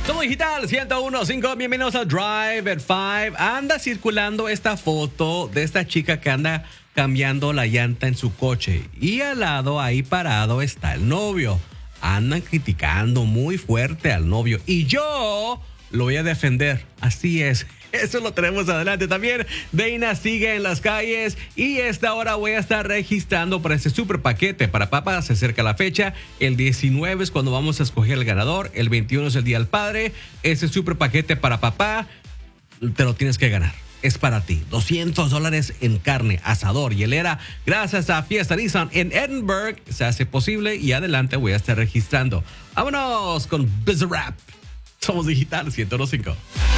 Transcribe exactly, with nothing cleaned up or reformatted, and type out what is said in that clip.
Somos Digital ciento uno punto cinco, bienvenidos a Drive at cinco. Anda circulando esta foto de esta chica que anda cambiando la llanta en su coche y al lado ahí parado está el novio. Andan criticando muy fuerte al novio y yo lo voy a defender. Así es. Eso lo tenemos adelante también. Dana sigue en las calles y esta hora voy a estar registrando para este super paquete para papá. Se acerca la fecha. El diecinueve es cuando vamos a escoger el ganador. El veintiuno es el Día del Padre. Ese super paquete para papá te lo tienes que ganar. Es para ti. doscientos dólares en carne, asador y helera. Gracias a Fiesta Nissan en Edinburgh se hace posible y adelante voy a estar registrando. Vámonos con Bizarrap. Somos Digital ciento uno punto cinco.